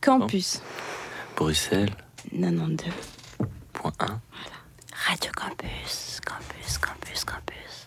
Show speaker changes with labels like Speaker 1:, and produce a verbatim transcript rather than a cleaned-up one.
Speaker 1: Campus.
Speaker 2: Bruxelles.
Speaker 1: quatre-vingt-douze.
Speaker 2: Point un.
Speaker 1: Voilà. Radio Campus, Campus, Campus, Campus.